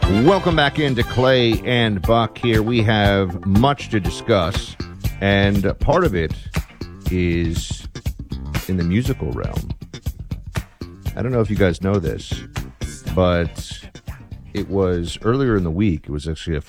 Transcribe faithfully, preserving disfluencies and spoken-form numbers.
Welcome back into Clay and Buck here. We have much to discuss, and part of it is in the musical realm. I don't know if you guys know this, but it was earlier in the week. It was actually a